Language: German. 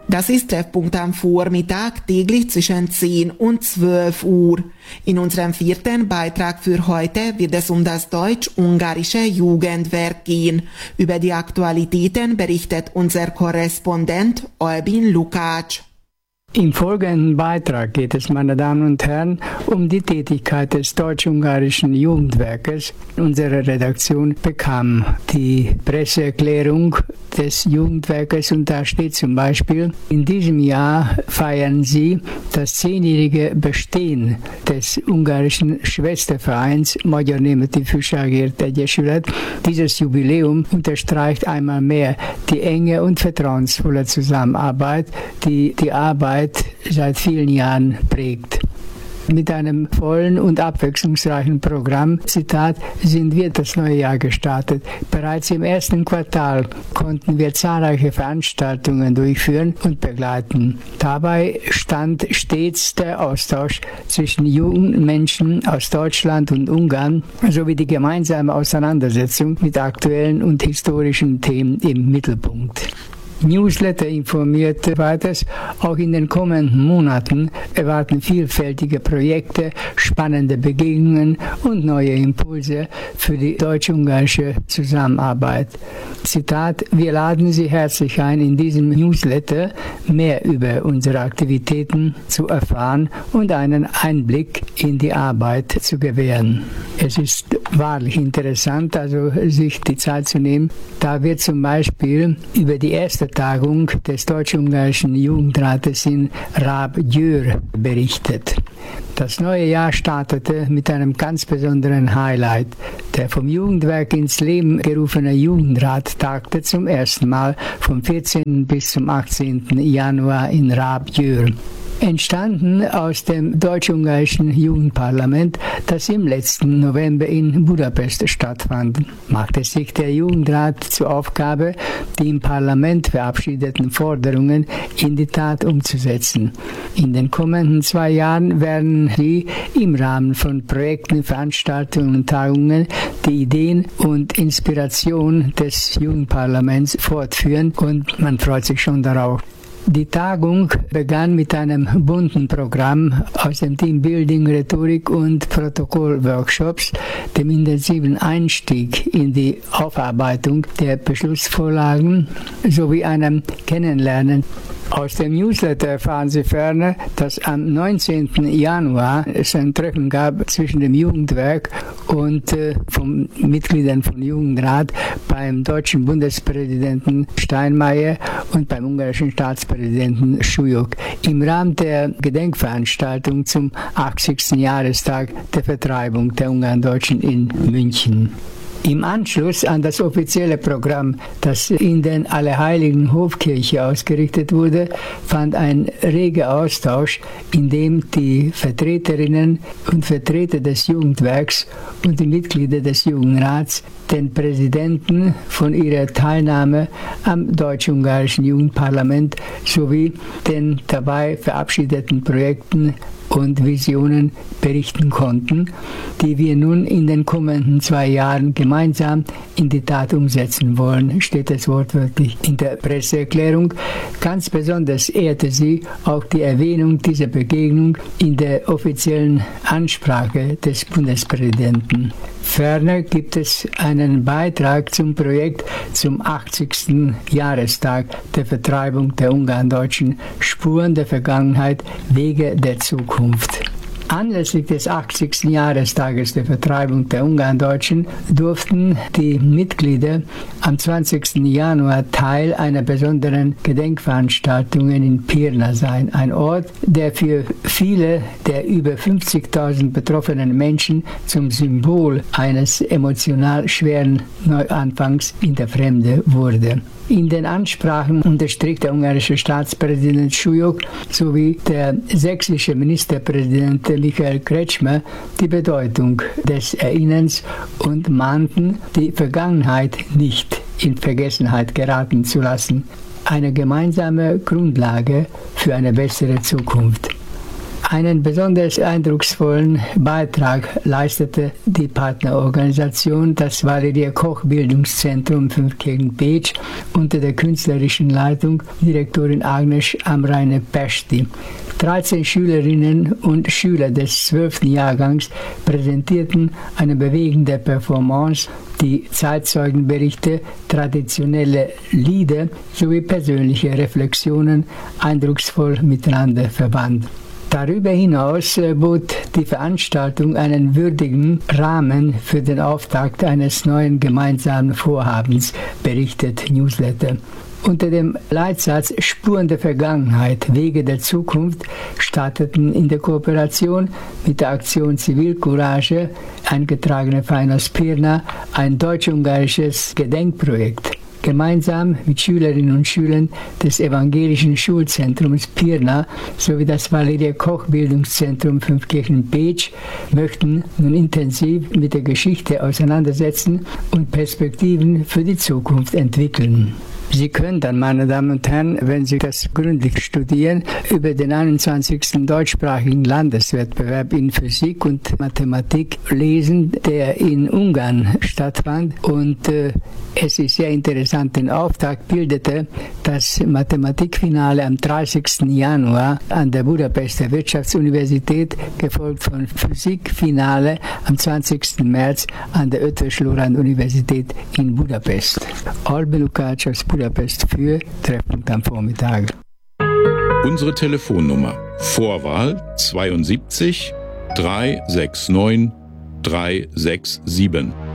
Das ist Treffpunkt am Vormittag, täglich zwischen 10 und 12 Uhr. In unserem vierten Beitrag für heute wird es um das deutsch-ungarische Jugendwerk gehen. Über die Aktualitäten berichtet unser Korrespondent Albin Lukács. Im folgenden Beitrag geht es, meine Damen und Herren, um die Tätigkeit des deutsch-ungarischen Jugendwerkes. Unsere Redaktion bekam die Presseerklärung des Jugendwerkes und da steht zum Beispiel: In diesem Jahr feiern sie das 10-jährige Bestehen des ungarischen Schwestervereins Magyar Német Ifjúságért Egyesület. Dieses Jubiläum unterstreicht einmal mehr die enge und vertrauensvolle Zusammenarbeit, die die Arbeit seit vielen Jahren prägt. Mit einem vollen und abwechslungsreichen Programm, Zitat, sind wir das neue Jahr gestartet. Bereits im ersten Quartal konnten wir zahlreiche Veranstaltungen durchführen und begleiten. Dabei stand stets der Austausch zwischen jungen Menschen aus Deutschland und Ungarn sowie die gemeinsame Auseinandersetzung mit aktuellen und historischen Themen im Mittelpunkt. Newsletter informiert weiters, auch in den kommenden Monaten erwarten vielfältige Projekte, spannende Begegnungen und neue Impulse für die deutsch-ungarische Zusammenarbeit. Zitat, wir laden Sie herzlich ein, in diesem Newsletter mehr über unsere Aktivitäten zu erfahren und einen Einblick in die Arbeit zu gewähren. Es ist wahrlich interessant, also sich die Zeit zu nehmen. Da wird zum Beispiel über die erste Tagung des deutsch-ungarischen Jugendrates in Ráb-Győr berichtet. Das neue Jahr startete mit einem ganz besonderen Highlight. Der vom Jugendwerk ins Leben gerufene Jugendrat tagte zum ersten Mal vom 14. bis zum 18. Januar in Ráb-Győr. Entstanden aus dem deutsch-ungarischen Jugendparlament, das im letzten November in Budapest stattfand, machte sich der Jugendrat zur Aufgabe, die im Parlament verabschiedeten Forderungen in die Tat umzusetzen. In den kommenden 2 Jahren werden sie im Rahmen von Projekten, Veranstaltungen und Tagungen die Ideen und Inspiration des Jugendparlaments fortführen und man freut sich schon darauf. Die Tagung begann mit einem bunten Programm aus dem Teambuilding, Rhetorik und Protokoll-Workshops, dem intensiven Einstieg in die Aufarbeitung der Beschlussvorlagen sowie einem Kennenlernen. Aus dem Newsletter erfahren Sie ferner, dass am 19. Januar es ein Treffen gab zwischen dem Jugendwerk und von Mitgliedern von Jugendrat beim deutschen Bundespräsidenten Steinmeier und beim ungarischen Staatspräsidenten Súlyog im Rahmen der Gedenkveranstaltung zum 80. Jahrestag der Vertreibung der Ungarn-Deutschen in München. Im Anschluss an das offizielle Programm, das in den Allerheiligen Hofkirche ausgerichtet wurde, fand ein reger Austausch, in dem die Vertreterinnen und Vertreter des Jugendwerks und die Mitglieder des Jugendrats den Präsidenten von ihrer Teilnahme am deutsch-ungarischen Jugendparlament sowie den dabei verabschiedeten Projekten und Visionen berichten konnten, die wir nun in den kommenden 2 Jahren gemeinsam in die Tat umsetzen wollen, steht es wortwörtlich in der Presseerklärung. Ganz besonders ehrte sie auch die Erwähnung dieser Begegnung in der offiziellen Ansprache des Bundespräsidenten. Ferner gibt es einen Beitrag zum Projekt zum 80. Jahrestag der Vertreibung der Ungarn-Deutschen, Spuren der Vergangenheit, Wege der Zukunft. Anlässlich des 80. Jahrestages der Vertreibung der Ungarn-Deutschen durften die Mitglieder am 20. Januar Teil einer besonderen Gedenkveranstaltung in Pirna sein. Ein Ort, der für viele der über 50.000 betroffenen Menschen zum Symbol eines emotional schweren Neuanfangs in der Fremde wurde. In den Ansprachen unterstrich der ungarische Staatspräsident Súlyog sowie der sächsische Ministerpräsident Michael Kretschmer die Bedeutung des Erinnerns und mahnten, die Vergangenheit nicht in Vergessenheit geraten zu lassen. Eine gemeinsame Grundlage für eine bessere Zukunft. Einen besonders eindrucksvollen Beitrag leistete die Partnerorganisation, das Valeria-Koch-Bildungszentrum Fünfkirchen-Beetsch unter der künstlerischen Leitung Direktorin Agnes Amreine-Pesti. 13 Schülerinnen und Schüler des 12. Jahrgangs präsentierten eine bewegende Performance, die Zeitzeugenberichte, traditionelle Lieder sowie persönliche Reflexionen eindrucksvoll miteinander verband. Darüber hinaus bot die Veranstaltung einen würdigen Rahmen für den Auftakt eines neuen gemeinsamen Vorhabens, berichtet Newsletter. Unter dem Leitsatz Spuren der Vergangenheit, Wege der Zukunft starteten in der Kooperation mit der Aktion Zivilcourage, eingetragene Verein aus Pirna, ein deutsch-ungarisches Gedenkprojekt. Gemeinsam mit Schülerinnen und Schülern des evangelischen Schulzentrums Pirna sowie das Valeria-Koch-Bildungszentrum Fünfkirchen-Beetsch möchten nun intensiv mit der Geschichte auseinandersetzen und Perspektiven für die Zukunft entwickeln. Sie können dann, meine Damen und Herren, wenn Sie das gründlich studieren, über den 21. deutschsprachigen Landeswettbewerb in Physik und Mathematik lesen, der in Ungarn stattfand. Und es ist sehr interessant, den Auftakt bildete das Mathematikfinale am 30. Januar an der Budapester Wirtschaftsuniversität, gefolgt von Physikfinale am 20. März an der Eötvös Loránd Universität in Budapest. Alben Lukács aus Budapest für Treffpunkt am Vormittag. Unsere Telefonnummer Vorwahl 72 369 367.